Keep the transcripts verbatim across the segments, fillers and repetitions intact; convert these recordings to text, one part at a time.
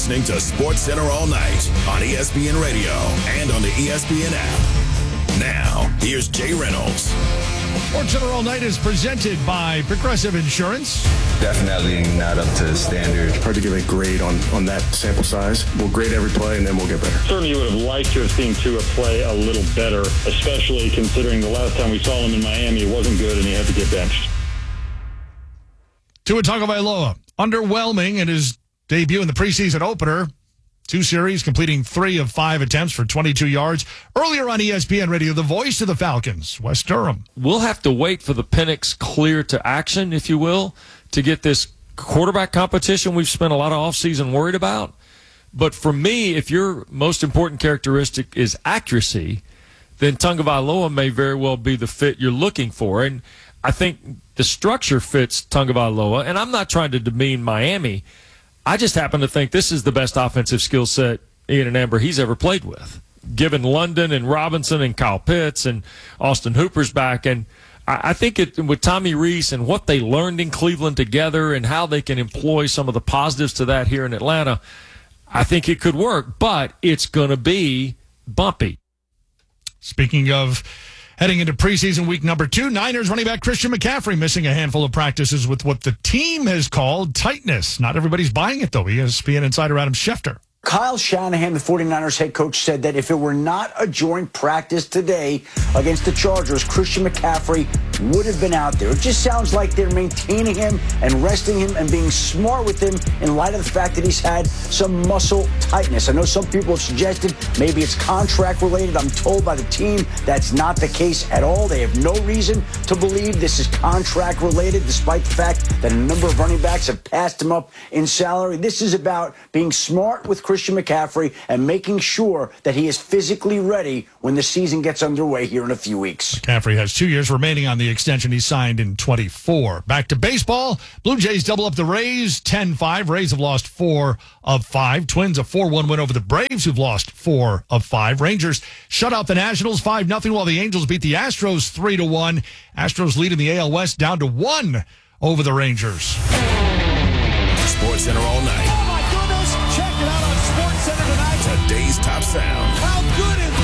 listening to SportsCenter All Night on E S P N Radio and on the E S P N app. Now, here's Jay Reynolds. SportsCenter All Night is presented by Progressive Insurance. Definitely not up to standard. Hard to give a grade on, on that sample size. We'll grade every play, and then we'll get better. Certainly you would have liked to have seen Tua play a little better, especially considering the last time we saw him in Miami, it wasn't good, and he had to get benched. Tua Tagovailoa, underwhelming in his debut in the preseason opener. Two series, completing three of five attempts for twenty-two yards. Earlier on E S P N Radio, the voice of the Falcons, Wes Durham. We'll have to wait for the Penix clear to action, if you will, to get this quarterback competition we've spent a lot of offseason worried about. But for me, if your most important characteristic is accuracy, then Tagovailoa may very well be the fit you're looking for. And I think the structure fits Tagovailoa, and I'm not trying to demean Miami. I just happen to think this is the best offensive skill set Ian and Amber he's ever played with, given London and Robinson and Kyle Pitts and Austin Hooper's back. And I, I think it, with Tommy Rees and what they learned in Cleveland together and how they can employ some of the positives to that here in Atlanta, I think it could work, but it's going to be bumpy. Speaking of heading into preseason week number two, Niners running back Christian McCaffrey missing a handful of practices with what the team has called tightness. Not everybody's buying it, though. E S P N insider Adam Schefter. Kyle Shanahan, the 49ers head coach, said that if it were not a joint practice today against the Chargers, Christian McCaffrey would have been out there. It just sounds like they're maintaining him and resting him and being smart with him in light of the fact that he's had some muscle tightness. I know some people have suggested maybe it's contract related. I'm told by the team that's not the case at all. They have no reason to believe this is contract related, despite the fact that a number of running backs have passed him up in salary. This is about being smart with Christian Christian McCaffrey and making sure that he is physically ready when the season gets underway here in a few weeks. McCaffrey has two years remaining on the extension he signed in twenty-four. Back to baseball. Blue Jays double up the Rays, ten five. Rays have lost four of five. Twins a four one win over the Braves, who've lost four of five. Rangers shut out the Nationals five nothing, while the Angels beat the Astros three to one. Astros lead in the A L West down to one over the Rangers. SportsCenter All Night. Oh, my goodness. Check it out on SportsCenter tonight. Today's top sound. How good is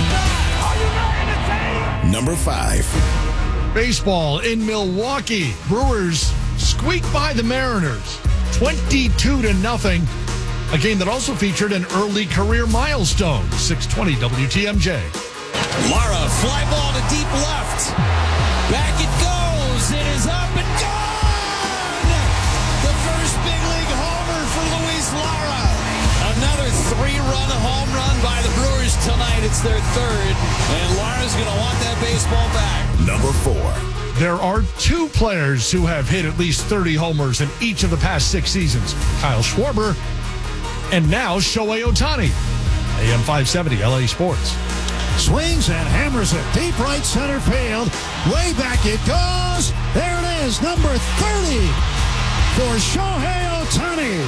that? Are you ready to see? Number five. Baseball in Milwaukee. Brewers squeak by the Mariners twenty-two to nothing. A game that also featured an early career milestone. six twenty W T M J. Lara, fly ball to deep left. Back it goes. It is up and gone. The first big league homer for Luis Lara. Another three-run home run by the Brewers tonight. It's their third, and Lara's going to want that baseball back. Number four. There are two players who have hit at least thirty homers in each of the past six seasons. Kyle Schwarber and now Shohei Ohtani. A M five seventy L A Sports. Swings and hammers it deep right center field. Way back it goes. There it is, number thirty for Shohei Ohtani.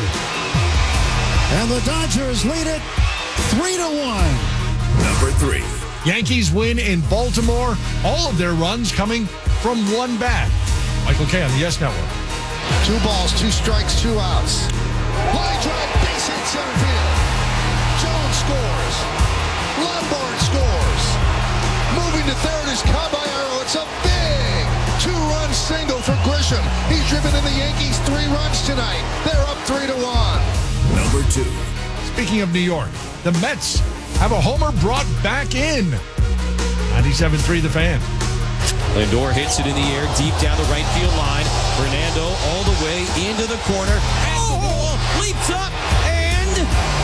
And the Dodgers lead it three to one. Number three. Yankees win in Baltimore. All of their runs coming from one bat. Michael Kay on the Yes Network. Two balls, two strikes, two outs. Line drive, base hit center field. Jones scores. Lombard scores. Moving to third is Caballero. It's a big two-run single for Grisham. He's driven in the Yankees three runs tonight. They're up three to one. Number two. Speaking of New York, the Mets have a homer brought back in. ninety-seven three The Fan. Lindor hits it in the air deep down the right field line. Fernando all the way into the corner. At the wall, leaps up, and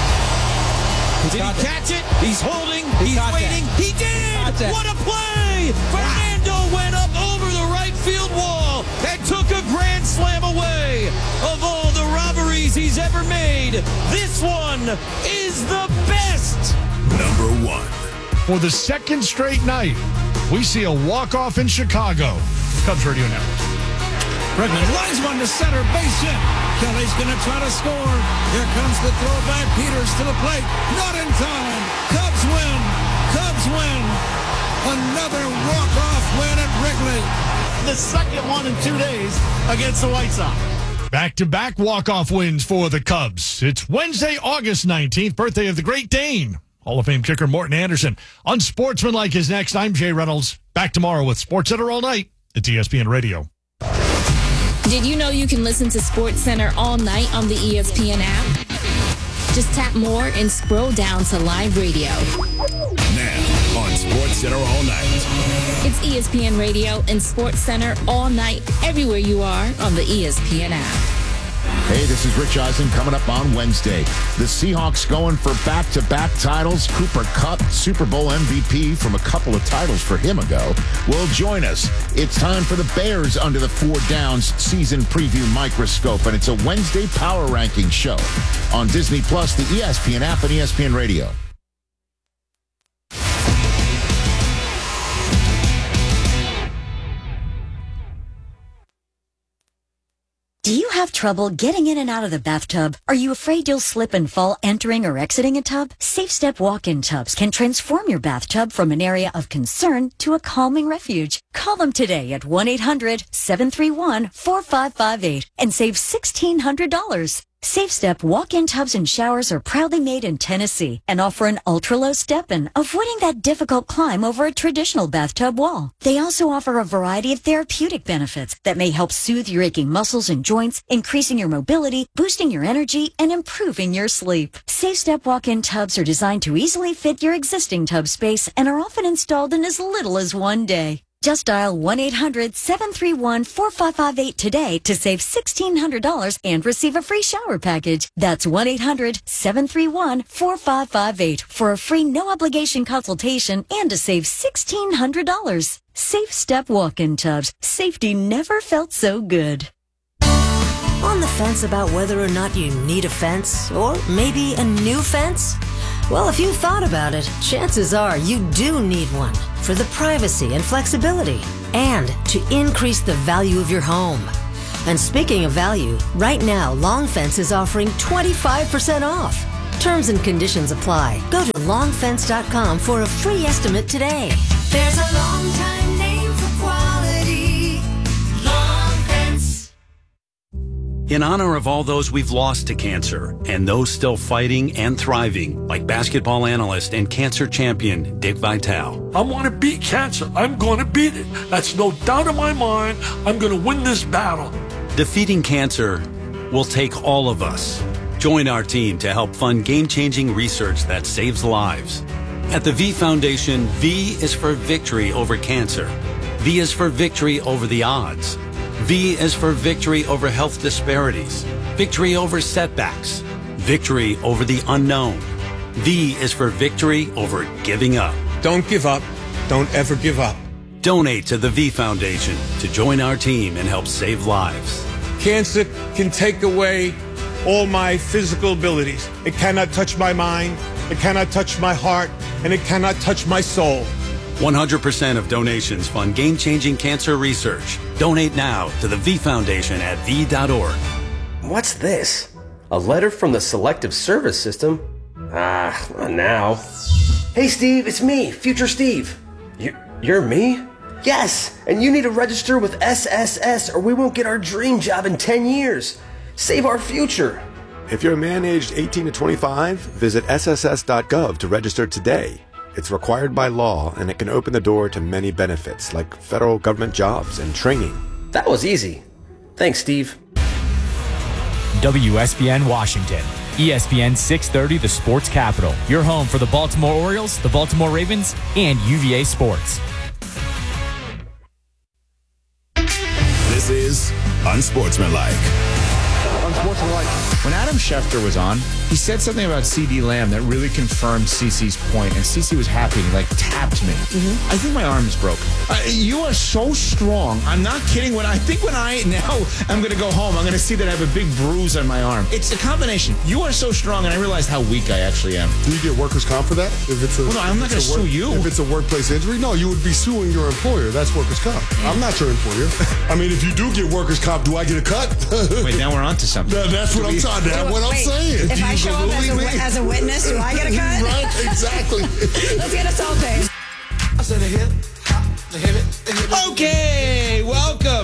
did he catch it? He's holding, he's waiting. He did! What a play! Fernando went up over the right field wall and took a grand slam away. Of all the robberies he's ever made, this one is the best! Number one. For the second straight night, we see a walk-off in Chicago. Cubs Radio Network. Bregman lines one to center, base hit. Kelly's going to try to score. Here comes the throwback. Peters to the plate. Not in time. Cubs win. Cubs win. Another walk-off win at Wrigley. The second one in two days against the White Sox. Back-to-back walk-off wins for the Cubs. It's Wednesday, August nineteenth, birthday of the Great Dane. Hall of Fame kicker Morton Anderson. Unsportsmanlike is next. I'm Jay Reynolds. Back tomorrow with Sports Center all night. It's E S P N Radio. Did you know you can listen to Sports Center all night on the E S P N app? Just tap more and scroll down to live radio. Now on Sports Center all night. It's E S P N Radio and Sports Center all night, everywhere you are on the E S P N app. Hey, this is Rich Eisen coming up on Wednesday. The Seahawks going for back-to-back titles. Cooper Kupp, Super Bowl M V P from a couple of titles for him ago, will join us. It's time for the Bears Under the Four Downs season preview microscope, and it's a Wednesday power ranking show on Disney Plus, the E S P N app, and E S P N Radio. Do you have trouble getting in and out of the bathtub? Are you afraid you'll slip and fall entering or exiting a tub? Safe Step walk-in tubs can transform your bathtub from an area of concern to a calming refuge. Call them today at one eight hundred seven three one four five five eight and save sixteen hundred dollars. Safe Step walk-in tubs and showers are proudly made in Tennessee and offer an ultra-low step-in, avoiding that difficult climb over a traditional bathtub wall. They also offer a variety of therapeutic benefits that may help soothe your aching muscles and joints, increasing your mobility, boosting your energy, and improving your sleep. Safe Step walk-in tubs are designed to easily fit your existing tub space and are often installed in as little as one day. Just dial one eight hundred seven three one four five five eight today to save sixteen hundred dollars and receive a free shower package. That's one eight hundred seven three one four five five eight for a free no-obligation consultation and to save sixteen hundred dollars. Safe Step walk-in tubs. Safety never felt so good. On the fence about whether or not you need a fence or maybe a new fence? Well, if you thought about it, chances are you do need one for the privacy and flexibility and to increase the value of your home. And speaking of value, right now, Long Fence is offering twenty-five percent off. Terms and conditions apply. Go to long fence dot com for a free estimate today. There's a long time name for quality. Long Fence. In honor of all those we've lost to cancer and those still fighting and thriving, like basketball analyst and cancer champion Dick Vitale. I want to beat cancer. I'm going to beat it. That's no doubt in my mind. I'm going to win this battle. Defeating cancer will take all of us. Join our team to help fund game-changing research that saves lives. At the V Foundation, V is for victory over cancer. V is for victory over the odds. V is for victory over health disparities, victory over setbacks, victory over the unknown. V is for victory over giving up. Don't give up. Don't ever give up. Donate to the V Foundation to join our team and help save lives. Cancer can take away all my physical abilities. It cannot touch my mind, it cannot touch my heart, and it cannot touch my soul. one hundred percent of donations fund game-changing cancer research. Donate now to the V Foundation at v dot org. What's this? A letter from the Selective Service System? Ah, not now. Hey Steve, it's me, Future Steve. You, you're me? Yes, and you need to register with S S S or we won't get our dream job in ten years. Save our future. If you're a man aged eighteen to twenty-five, visit S S S dot gov to register today. It's required by law, and it can open the door to many benefits, like federal government jobs and training. That was easy. Thanks, Steve. W S B N Washington. E S P N six thirty, the sports capital. Your home for the Baltimore Orioles, the Baltimore Ravens, and U V A Sports. This is Unsportsmanlike. Unsportsmanlike. When Adam Schefter was on, he said something about C D Lamb that really confirmed CeCe's point, and CeCe was happy. He, like, tapped me. Mm-hmm. I think my arm is broken. Uh, you are so strong. I'm not kidding. When I think when I now I'm going to go home, I'm going to see that I have a big bruise on my arm. It's a combination. You are so strong, and I realized how weak I actually am. Do you get workers' comp for that? If it's a, well, no, I'm not going to sue you. If it's a workplace injury, no, you would be suing your employer. That's workers' comp. I'm not your employer. I mean, if you do get workers' comp, do I get a cut? Wait, now we're on to something. No, that's what I'm talking about. What I'm Wait, saying. If Do I you show up as a, as a witness, do I get a cut? Right, exactly. Let's get us all paid. Okay, welcome to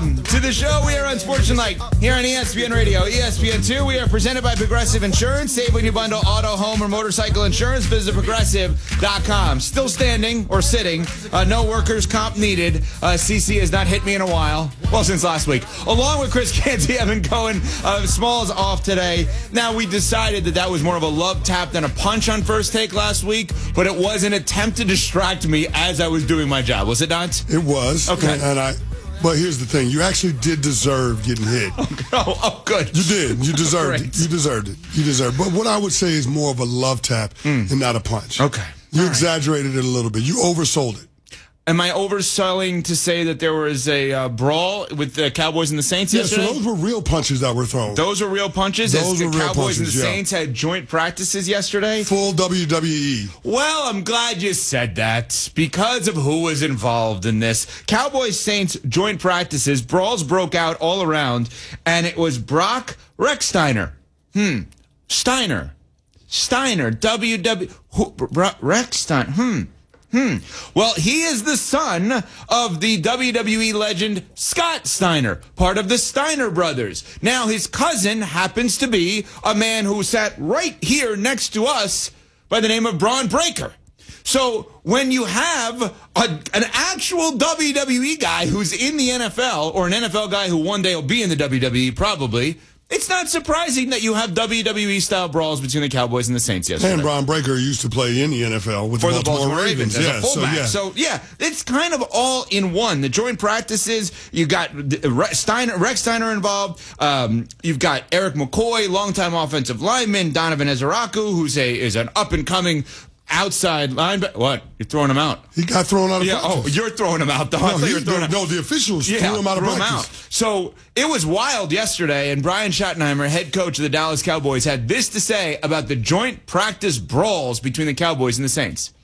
the show. We are on Sports Tonight here on E S P N Radio, E S P N two. We are presented by Progressive Insurance. Save when you bundle auto, home, or motorcycle insurance. Visit progressive dot com. Still standing or sitting. Uh, no workers' comp needed. Uh, C C has not hit me in a while. Well, since last week. Along with Chris Canty, Evan Cohen. Uh, Smalls off today. Now, we decided that that was more of a love tap than a punch on First Take last week, but it was an attempt to distract me as I was doing my job. Was it not? It was. Okay. And, and I... But here's the thing. You actually did deserve getting hit. Oh, oh good. You did. You deserved Great. it. You deserved it. You deserved it. But what I would say is more of a love tap Mm. and not a punch. Okay. You All right. exaggerated it a little bit. You oversold it. Am I overselling to say that there was a uh, brawl with the Cowboys and the Saints Yeah, yesterday? so those were real punches that were thrown. Those were real punches? Those As the were real Cowboys and the punches, yeah. Saints had joint practices yesterday? Full W W E. Well, I'm glad you said that because of who was involved in this. Cowboys-Saints joint practices, brawls broke out all around, and it was Brock Rechsteiner. Hmm. Steiner. Steiner. W W... Who, Bro- Rechsteiner. Hmm. Hmm. Well, he is the son of the W W E legend Scott Steiner, part of the Steiner brothers. Now, his cousin happens to be a man who sat right here next to us by the name of Braun Breaker. So when you have a, an actual W W E guy who's in the N F L, or an N F L guy who one day will be in the W W E probably, it's not surprising that you have W W E-style brawls between the Cowboys and the Saints yesterday. And Braun Breaker used to play in the N F L with For the Baltimore, Ravens. as yeah, a fullback. So, So yeah. yeah. it's kind of all in one. The joint practices, you got Rex Steiner, Rex Steiner involved. Um, you've got Eric McCoy, longtime offensive lineman. Donovan Ezeraku, who's a is an up and coming outside linebacker. What? You're throwing him out? He got thrown out of Yeah. practice. Oh, you're throwing him out. Though. I No, thought you he- were throwing the, him- no, the officials Yeah, threw him out of threw him practice. out. So it was wild yesterday, and Brian Schottenheimer, head coach of the Dallas Cowboys, had this to say about the joint practice brawls between the Cowboys and the Saints.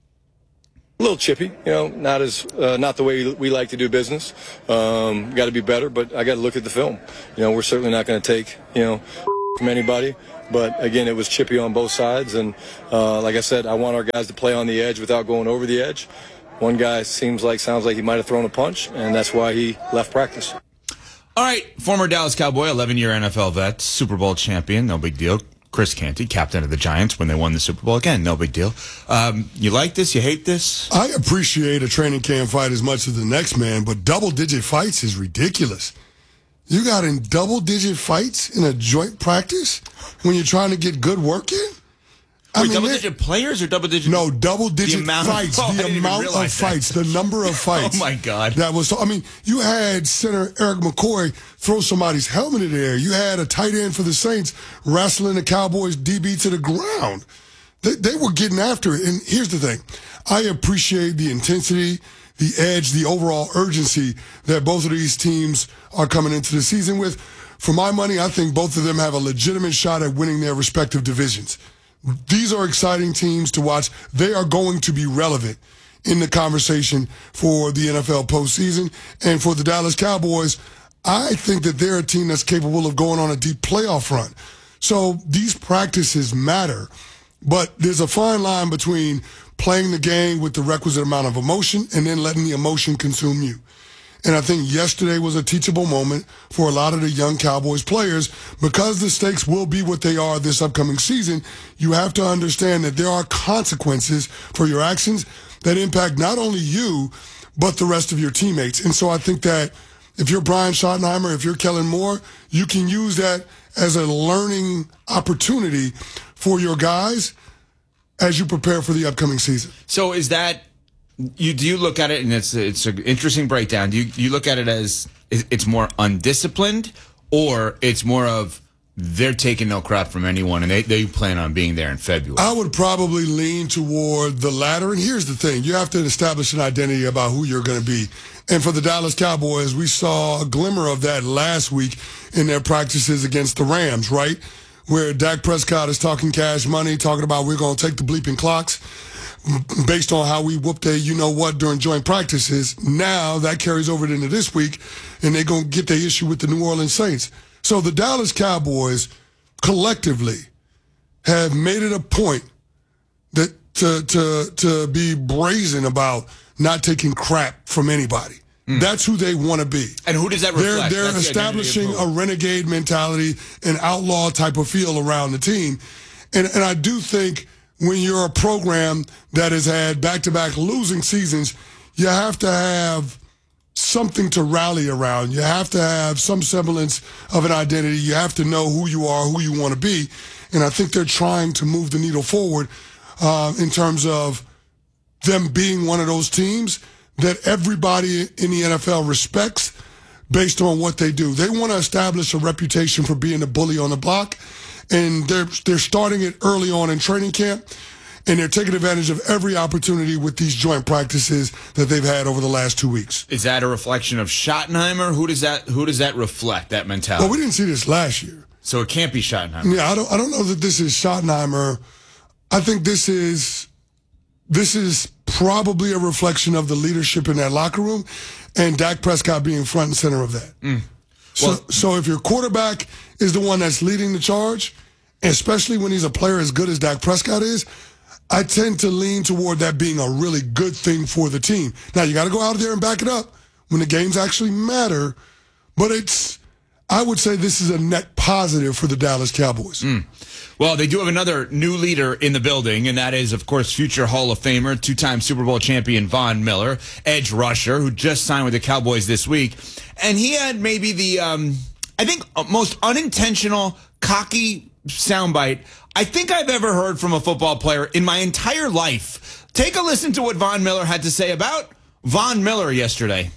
A little chippy, you know, not as uh, not the way we like to do business. Um, got to be better, but I got to look at the film. You know, we're certainly not going to take, you know, from anybody. But again, it was chippy on both sides, and uh, like I said, I want our guys to play on the edge without going over the edge. One guy seems like sounds like he might have thrown a punch, and that's why he left practice. All right, former Dallas Cowboy, eleven-year N F L vet, Super Bowl champion, no big deal. Chris Canty, captain of the Giants when they won the Super Bowl. Again, no big deal. Um, you like this? You hate this? I appreciate a training camp fight as much as the next man, but double-digit fights is ridiculous. You got in double-digit fights in a joint practice when you're trying to get good work in? I Wait, mean, double-digit players or double-digit? No, double-digit The amount of- fights. Oh, I the didn't even amount of realize that. fights, the number of fights. Oh, my God. That was. I mean, you had center Eric McCoy throw somebody's helmet in the air. You had a tight end for the Saints wrestling the Cowboys D B to the ground. They, they were getting after it. And here's the thing. I appreciate the intensity, the edge, the overall urgency that both of these teams are coming into the season with. For my money, I think both of them have a legitimate shot at winning their respective divisions. These are exciting teams to watch. They are going to be relevant in the conversation for the N F L postseason. And for the Dallas Cowboys, I think that they're a team that's capable of going on a deep playoff run. So these practices matter, but there's a fine line between playing the game with the requisite amount of emotion and then letting the emotion consume you. And I think yesterday was a teachable moment for a lot of the young Cowboys players. Because the stakes will be what they are this upcoming season, you have to understand that there are consequences for your actions that impact not only you, but the rest of your teammates. And so I think that if you're Brian Schottenheimer, if you're Kellen Moore, you can use that as a learning opportunity for your guys as you prepare for the upcoming season. So is that... You do you look at it, and it's it's an interesting breakdown. Do you you look at it as it's more undisciplined, or it's more of they're taking no crap from anyone, and they, they plan on being there in February? I would probably lean toward the latter. And here's the thing. You have to establish an identity about who you're going to be. And for the Dallas Cowboys, we saw a glimmer of that last week in their practices against the Rams, right? Where Dak Prescott is talking cash money, talking about we're going to take the bleeping clocks based on how we whooped a you-know-what during joint practices. Now that carries over into this week, and they're going to get their issue with the New Orleans Saints. So the Dallas Cowboys collectively have made it a point that to to to be brazen about not taking crap from anybody. That's who they want to be. And who does that reflect? They're, they're That's the establishing identity of a renegade mentality, an outlaw type of feel around the team. And, and I do think when you're a program that has had back-to-back losing seasons, you have to have something to rally around. You have to have some semblance of an identity. You have to know who you are, who you want to be. And I think they're trying to move the needle forward uh, in terms of them being one of those teams that everybody in the N F L respects based on what they do. They want to establish a reputation for being a bully on the block, and they're they're starting it early on in training camp, and they're taking advantage of every opportunity with these joint practices that they've had over the last two weeks. Is that a reflection of Schottenheimer? Who does that Who does that reflect, that mentality? Well, we didn't see this last year. So it can't be Schottenheimer. Yeah, I don't I don't know that this is Schottenheimer. I think this is this is probably a reflection of the leadership in that locker room and Dak Prescott being front and center of that. Mm. So, Well- so if your quarterback is the one that's leading the charge, especially when he's a player as good as Dak Prescott is, I tend to lean toward that being a really good thing for the team. Now, you got to go out there and back it up when the games actually matter, but it's, I would say this is a net positive for the Dallas Cowboys. Mm. Well, they do have another new leader in the building, and that is, of course, future Hall of Famer, two-time Super Bowl champion Von Miller, edge rusher, who just signed with the Cowboys this week. And he had maybe the, um, I think, most unintentional, cocky soundbite I think I've ever heard from a football player in my entire life. Take a listen to what Von Miller had to say about Von Miller yesterday.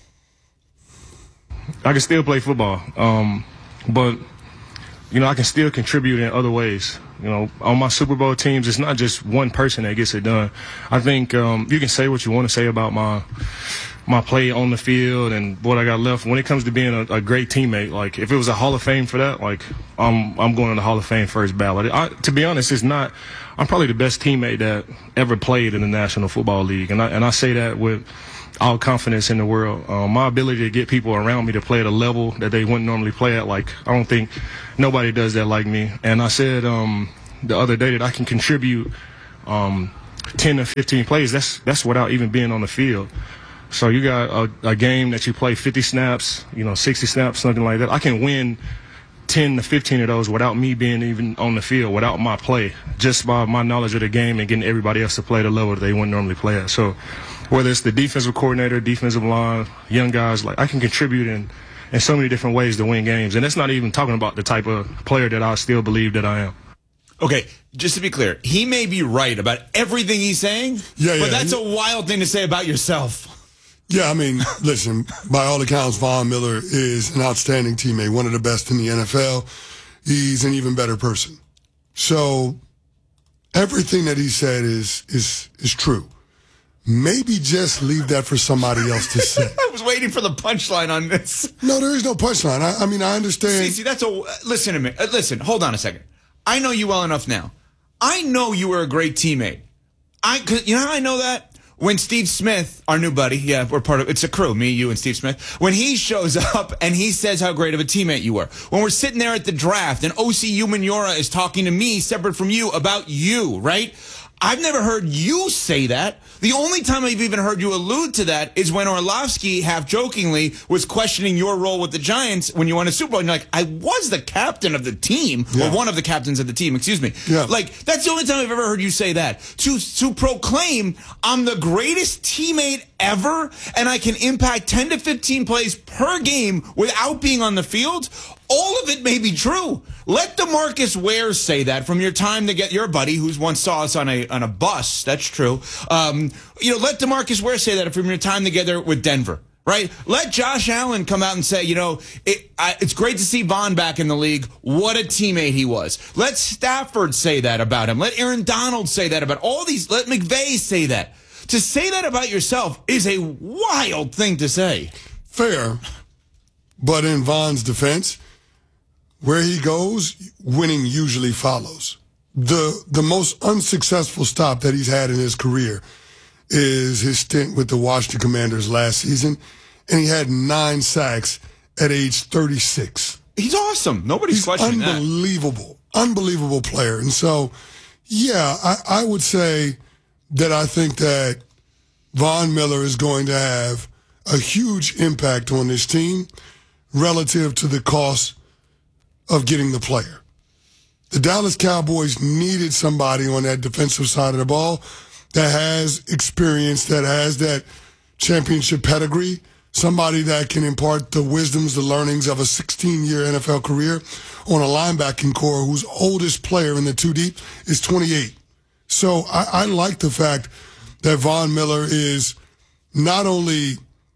I can still play football, um, but, you know, I can still contribute in other ways. You know, on my Super Bowl teams, it's not just one person that gets it done. I think um, you can say what you want to say about my my play on the field and what I got left. When it comes to being a, a great teammate, like, if it was a Hall of Fame for that, like, I'm I'm going to the Hall of Fame first ballot. I, to be honest, it's not. I'm probably the best teammate that ever played in the National Football League, and I and I say that with all confidence in the world. Um, my ability to get people around me to play at a level that they wouldn't normally play at, like, I don't think nobody does that like me. And I said um, the other day that I can contribute um, ten to fifteen plays. That's that's without even being on the field. So you got a, a game that you play fifty snaps, you know, sixty snaps, something like that. I can win ten to fifteen of those without me being even on the field, without my play, just by my knowledge of the game and getting everybody else to play the level that they wouldn't normally play at. So whether it's the defensive coordinator, defensive line, young guys, like, I can contribute in, in so many different ways to win games. And that's not even talking about the type of player that I still believe that I am. Okay, just to be clear, he may be right about everything he's saying, Yeah, but yeah. that's a wild thing to say about yourself. Yeah, I mean, listen, by all accounts, Von Miller is an outstanding teammate, one of the best in the N F L. He's an even better person. So everything that he said is is is true. Maybe just leave that for somebody else to say. I was waiting for the punchline on this. No, there is no punchline. I, I mean, I understand. See, see, that's a listen to me. Uh, listen, hold on a second. I know you well enough now. I know you were a great teammate. I, cause you know how I know that? When Steve Smith, our new buddy, yeah, we're part of, it's a crew, me, you, and Steve Smith, when he shows up and he says how great of a teammate you were. When we're sitting there at the draft and O C Umenyiora is talking to me, separate from you, about you, right? I've never heard you say that. The only time I've even heard you allude to that is when Orlovsky, half jokingly, was questioning your role with the Giants when you won a Super Bowl. And you're like, I was the captain of the team, Yeah. or one of the captains of the team, excuse me. Yeah. Like, that's the only time I've ever heard you say that. To, to proclaim, I'm the greatest teammate ever, and I can impact ten to fifteen plays per game without being on the field, all of it may be true. Let DeMarcus Ware say that from your time to get your buddy, who's once saw us on a on a bus. That's true. Um, you know, let DeMarcus Ware say that from your time together with Denver, right? Let Josh Allen come out and say, you know, it, I, it's great to see Von back in the league. What a teammate he was. Let Stafford say that about him. Let Aaron Donald say that about all these. Let McVay say that. To say that about yourself is a wild thing to say. Fair, but in Von's defense, where he goes, winning usually follows. The the most unsuccessful stop that he's had in his career is his stint with the Washington Commanders last season, and he had nine sacks at age thirty-six. He's awesome. Nobody's He's questioning that. unbelievable, unbelievable player. And so, yeah, I, I would say that I think that Von Miller is going to have a huge impact on this team relative to the cost of getting the player. The Dallas Cowboys needed somebody on that defensive side of the ball that has experience, that has that championship pedigree, somebody that can impart the wisdoms, the learnings of a sixteen-year N F L career on a linebacking core whose oldest player in the two deep is twenty-eight. So I, I like the fact that Von Miller is not only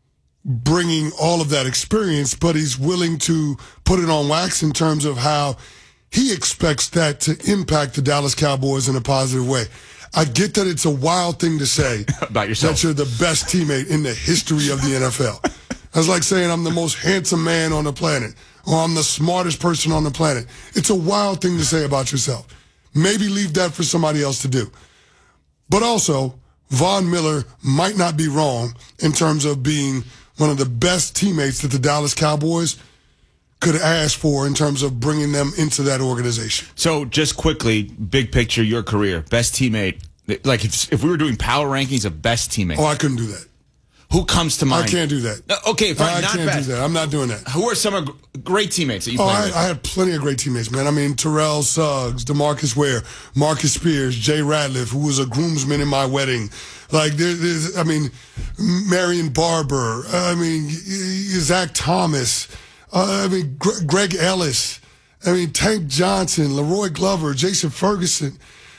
bringing all of that experience, but he's willing to put it on wax in terms of how he expects that to impact the Dallas Cowboys in a positive way. I get that it's a wild thing to say about yourself, that you're the best teammate in the history of the N F L. That's like saying I'm the most handsome man on the planet or I'm the smartest person on the planet. It's a wild thing to say about yourself. Maybe leave that for somebody else to do. But also, Von Miller might not be wrong in terms of being one of the best teammates that the Dallas Cowboys could ask for in terms of bringing them into that organization. So just quickly, big picture, your career, best teammate. Like if, if we were doing power rankings of best teammates. Oh, I couldn't do that. Who comes to mind? I can't do that. Uh, okay, fine, I not can't best. do that. I'm not doing that. Who are some of great teammates that you oh, played I, with? I had plenty of great teammates, man. I mean, Terrell Suggs, DeMarcus Ware, Marcus Spears, Jay Ratliff, who was a groomsman in my wedding. Like, there, there's, I mean, Marion Barber. I mean, Zach Thomas. Uh, I mean, Gre- Greg Ellis. I mean, Tank Johnson, Leroy Glover, Jason Ferguson,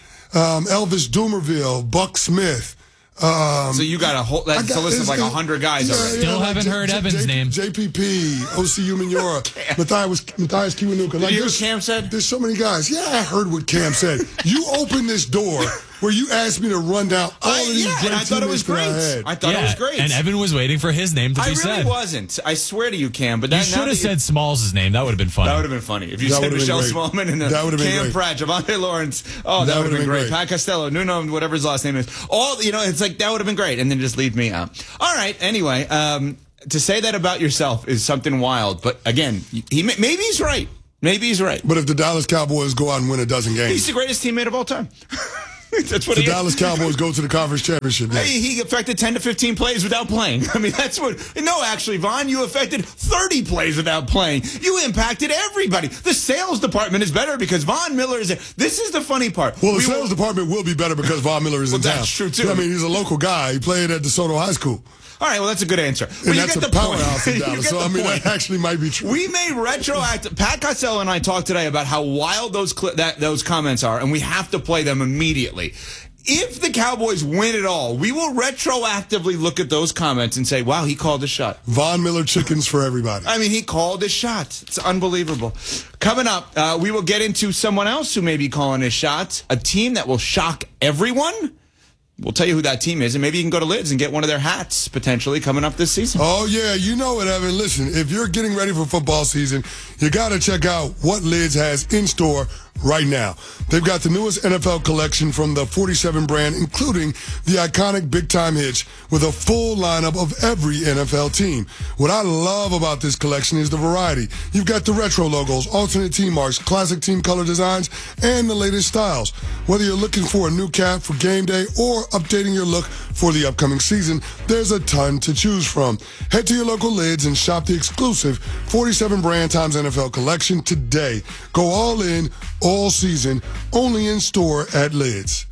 um, Elvis Dumerville, Buck Smith. Um, so you got a whole, that's got, a list of like a hundred guys yeah, already. Still yeah, like haven't J- heard J- Evan's J- name. J P P, O C U Manura, Matthias, Matthias Kiwanuka. Did Like, you hear what Cam said? There's so many guys. Yeah, I heard what Cam said. You opened this door where you asked me to run down all I, of these yeah, great and I thought it was great. I, had. I thought yeah, it was great. And Evan was waiting for his name to I be really said. wasn't. I swear to you, Cam. But that, You should now have that said Smalls' name. That would have been funny. That would have been funny. If you That said would've been Michelle great. Smallman and That would've been Cam great. Pratt, Javante Lawrence. Oh, that, That would have been would've been great. great. Pat Costello, Nuno, whatever his last name is. All, you know, it's like, that would have been great. And then just leave me out. All right. Anyway, um, to say that about yourself is something wild. But again, he maybe he's right. Maybe he's right. But if the Dallas Cowboys go out and win a dozen games, He's the greatest teammate of all time. That's what the he Dallas is. Cowboys go to the conference championship game. Hey, he affected ten to fifteen plays without playing. I mean, that's what. No, actually, Vaughn, you affected thirty plays without playing. You impacted everybody. The sales department is better because Von Miller is. This is the funny part. Well, the We sales will- department will be better because Von Miller is Well, in town. that's true, too. I mean, he's a local guy. He played at DeSoto High School. All right, well, that's a good answer. But And you that's get a the point. powerhouse in You Dallas. get So, the I mean, point. that actually might be true. We may retroactive. Pat Costello and I talked today about how wild those cli- that those comments are, and we have to play them immediately. If the Cowboys win it all, we will retroactively look at those comments and say, wow, he called a shot. Von Miller chickens for everybody. I mean, he called his shot. It's unbelievable. Coming up, uh, we will get into someone else who may be calling his shots, a team that will shock everyone. We'll tell you who that team is, and maybe you can go to Lids and get one of their hats potentially coming up this season. Oh, yeah, you know it, Evan. Listen, if you're getting ready for football season, you got to check out what Lids has in store right now. They've got the newest N F L collection from the forty-seven brand, including the iconic Big Time Hitch with a full lineup of every N F L team. What I love about this collection is the variety. You've got the retro logos, alternate team marks, classic team color designs, and the latest styles. Whether you're looking for a new cap for game day or updating your look for the upcoming season, there's a ton to choose from. Head to your local Lids and shop the exclusive forty-seven brand times N F L collection today. Go all in, all season, only in store at Lids.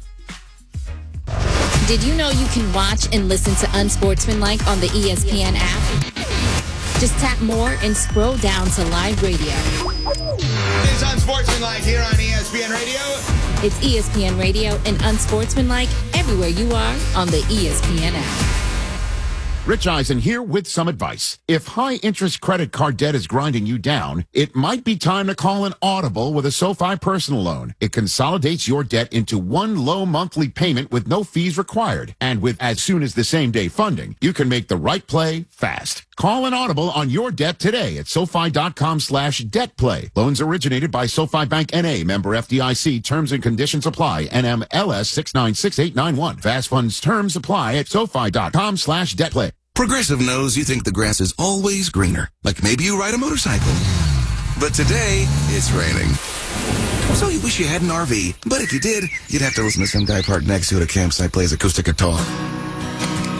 Did you know you can watch and listen to Unsportsmanlike on the E S P N app? Just tap more and scroll down to live radio. It's Unsportsmanlike here on E S P N Radio. It's E S P N Radio and Unsportsmanlike everywhere you are on the E S P N app. Rich Eisen here with some advice. If high-interest credit card debt is grinding you down, it might be time to call an Audible with a SoFi personal loan. It consolidates your debt into one low monthly payment with no fees required. And with as soon as the same day funding, you can make the right play fast. Call an Audible on your debt today at SoFi.com slash debt play. Loans originated by SoFi Bank N A, member F D I C. Terms and conditions apply. N M L S six nine six eight nine one. Fast funds terms apply at SoFi.com slash debt play. Progressive knows you think the grass is always greener, like maybe you ride a motorcycle. But today, it's raining. So you wish you had an R V, but if you did, you'd have to listen to some guy parked next to you at a campsite plays acoustic guitar.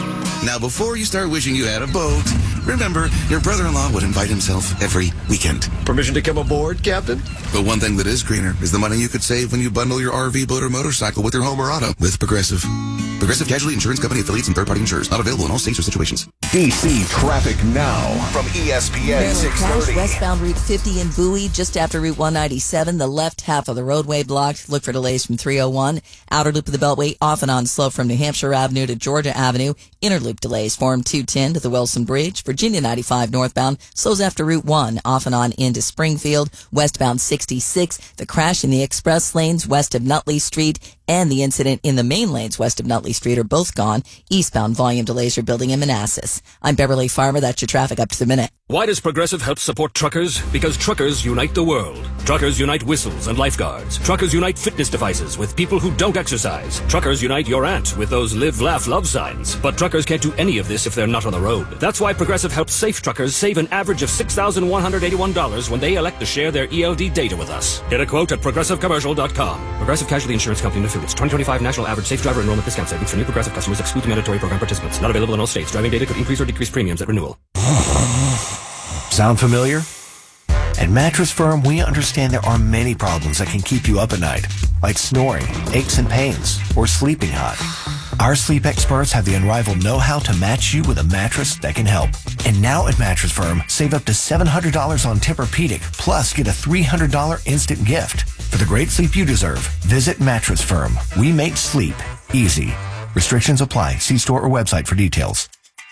Now, before you start wishing you had a boat, remember, your brother-in-law would invite himself every weekend. Permission to come aboard, Captain? But one thing that is greener is the money you could save when you bundle your R V, boat, or motorcycle with your home or auto with Progressive. Progressive Casualty Insurance Company affiliates and third-party insurers. Not available in all states or situations. D C traffic now from E S P N six thirty. Westbound Route fifty in Bowie, just after Route one ninety-seven. The left half of the roadway blocked. Look for delays from three oh one. Outer loop of the Beltway off and on slow from New Hampshire Avenue to Georgia Avenue. Inner loop delays form two ten to the Wilson Bridge. Virginia ninety-five northbound slows after Route one off and on into Springfield. Westbound sixty-six. The crash in the express lanes west of Nutley Street and the incident in the main lanes west of Nutley Street are both gone. Eastbound volume delays are building in Manassas. I'm Beverly Farmer. That's your traffic up to the minute. Why does Progressive help support truckers? Because truckers unite the world. Truckers unite whistles and lifeguards. Truckers unite fitness devices with people who don't exercise. Truckers unite your aunt with those live, laugh, love signs. But truckers can't do any of this if they're not on the road. That's why Progressive helps safe truckers save an average of six thousand one hundred eighty-one dollars when they elect to share their E L D data with us. Get a quote at progressive commercial dot com. Progressive Casualty Insurance Company and affiliates. twenty twenty-five National Average Safe Driver Enrollment Discount Savings for new Progressive customers exclude mandatory program participants. Not available in all states. Driving data could increase or decrease premiums at renewal. Sound familiar? At Mattress Firm, we understand there are many problems that can keep you up at night, like snoring, aches and pains, or sleeping hot. Our sleep experts have the unrivaled know-how to match you with a mattress that can help. And now at Mattress Firm, save up to seven hundred dollars on Tempur-Pedic, plus get a three hundred dollars instant gift. For the great sleep you deserve, visit Mattress Firm. We make sleep easy. Restrictions apply. See store or website for details.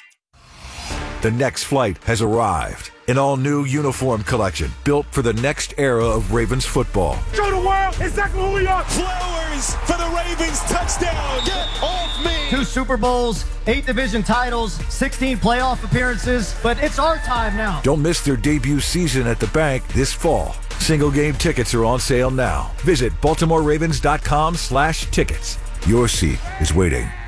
The next flight has arrived. An all-new uniform collection built for the next era of Ravens football. Show the world exactly who we are. Flowers for the Ravens touchdown. Get off me. Two Super Bowls, eight division titles, sixteen playoff appearances, but it's our time now. Don't miss their debut season at the bank this fall. Single game tickets are on sale now. Visit baltimore ravens dot com slash tickets. Your seat is waiting.